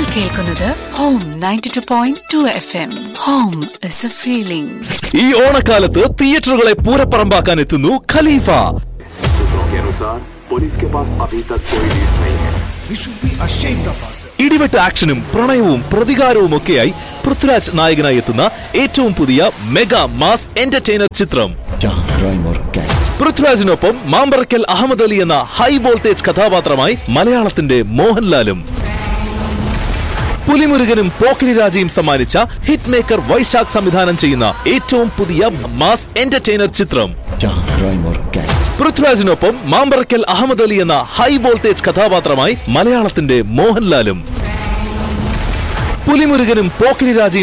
കേൾക്കുന്നത് home 92.2 FM. Home is a feeling. ഈ ഓണക്കാലത്ത് തിയേറ്ററുകളെ പൂരപ്പറമ്പാക്കാൻ എത്തുന്നു ഖലീഫ. ഇടിവെട്ട് ആക്ഷനും പ്രണയവും പ്രതികാരവും ഒക്കെയായി പൃഥ്വിരാജ് നായകനായി എത്തുന്ന ഏറ്റവും പുതിയ മെഗാ മാസ് എന്റർടൈനർ ചിത്രം. പൃഥ്വിരാജിനൊപ്പം മാമ്പറക്കൽ അഹമ്മദ് അലി എന്ന ഹൈ വോൾട്ടേജ് കഥാപാത്രമായി മലയാളത്തിന്റെ മോഹൻലാലും പുലിമുരുകനും പോക്കിരി രാജയും സമ്മാനിച്ച ഹിറ്റ് മേക്കർ വൈശാഖ് സംവിധാനം ചെയ്യുന്ന ഏറ്റവും പുതിയ മാസ് എന്റർടൈനർ ചിത്രം. പൃഥ്വിരാജിനൊപ്പം മാമ്പറക്കൽ അഹമ്മദ് അലി എന്ന ഹൈ വോൾട്ടേജ് കഥാപാത്രമായി മലയാളത്തിന്റെ മോഹൻലാലും പുലിമുരുകനും പോക്കിരി രാജയും